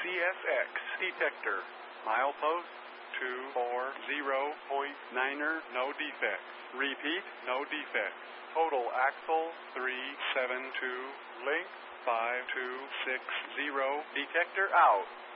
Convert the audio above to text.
CSX detector. Milepost 240.9er, no defects. Repeat, no defects. Total axle 372, length 5260, detector out.